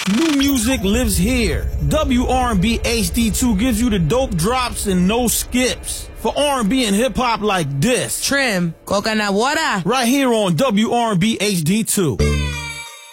New music lives here. WR&B HD2 gives you the dope drops and no skips. For R&B and hip-hop like this. Trim, coconut water. Right here on WR&B HD2.